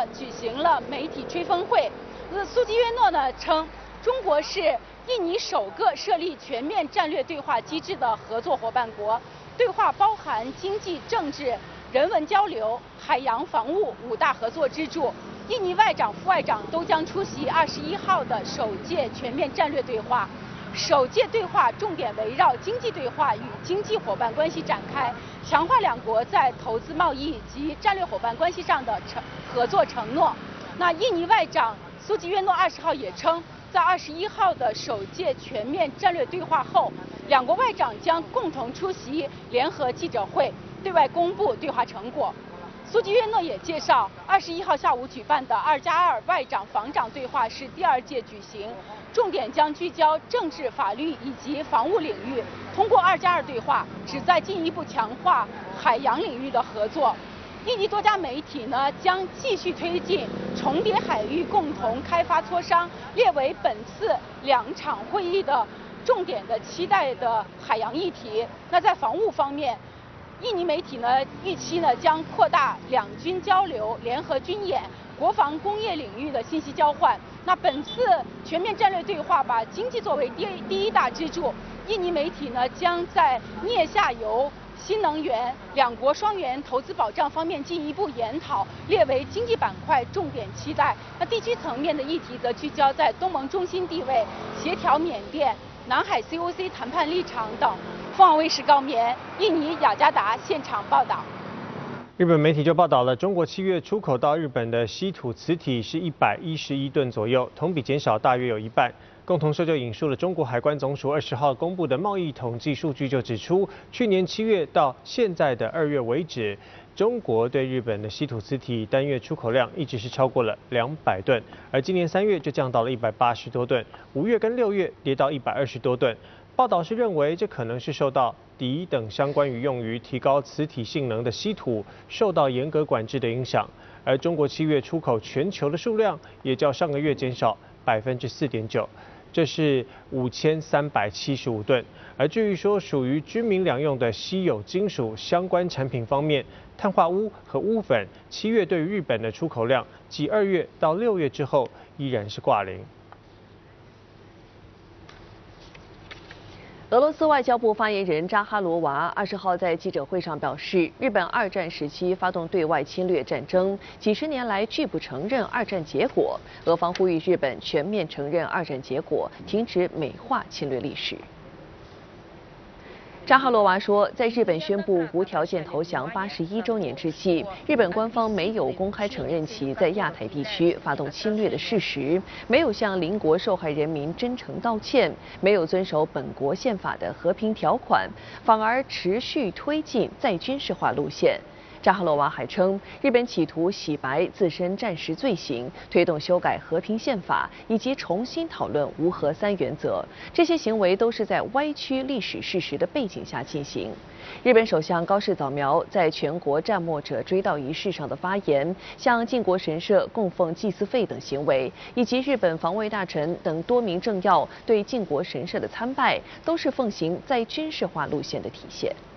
诺举行了媒体吹风会。苏基约诺呢称，中国是印尼首个设立全面战略对话机制的合作伙伴国，对话包含经济、政治、人文交流、海洋、防务5大合作支柱。印尼外长、副外长都将出席21号的首届全面战略对话。首届对话重点围绕经济对话与经济伙伴关系展开，强化两国在投资、贸易及战略伙伴关系上的合作承诺。那印尼外长苏吉约诺20号也称，在21号的首届全面战略对话后，两国外长将共同出席联合记者会，对外公布对话成果。苏吉约诺也介绍，21号下午举办的2+2外长防长对话是第2届举行，重点将聚焦政治、法律以及防务领域。通过2+2对话，旨在进一步强化海洋领域的合作。印尼多家媒体呢将继续推进重叠海域共同开发磋商，列为本次2场会议的重点的期待的海洋议题。那在防务方面，印尼媒体呢预期呢将扩大两军交流、联合军演、国防工业领域的信息交换。那本次全面战略对话把经济作为第一大支柱，印尼媒体呢将在镍下游、新能源、两国双元投资保障方面进一步研讨，列为经济板块重点期待。那地区层面的议题则聚焦在东盟中心地位、协调缅甸、南海 COC 谈判立场等。凤凰卫视高棉，印尼雅加达现场报道。 日本媒体就报道了，中国7月出口到日本的稀土磁体是111吨左右，同比减少大约有一半。共同社就引述了中国海关总署20号公布的贸易统计数据，就指出，去年7月到现在的2月为止，中国对日本的稀土磁体单月出口量一直是超过了200吨，而今年3月就降到了180多吨，5月跟6月跌到120多吨。报道是认为，这可能是受到镝等相关于用于提高磁体性能的稀土受到严格管制的影响，而中国7月出口全球的数量也较上个月减少4.9%，这是5375吨。而至于说属于军民两用的稀有金属相关产品方面，碳化钨和钨粉7月对于日本的出口量，继2月到6月之后依然是挂零。 俄罗斯外交部发言人扎哈罗娃20号在记者会上表示，日本2战时期发动对外侵略战争，几十年来拒不承认2战结果。俄方呼吁日本全面承认2战结果，停止美化侵略历史。扎哈罗娃说，在日本宣布无条件投降81周年之际，日本官方没有公开承认其在亚太地区发动侵略的事实，没有向邻国受害人民真诚道歉，没有遵守本国宪法的和平条款，反而持续推进再军事化路线。扎哈罗娃还称，日本企图洗白自身战时罪行，推动修改和平宪法，以及重新讨论无核3原则。这些行为都是在歪曲历史事实的背景下进行。日本首相高市早苗在全国战没者追悼仪式上的发言，向靖国神社供奉祭祀费等行为，以及日本防卫大臣等多名政要对靖国神社的参拜，都是奉行在军事化路线的体现。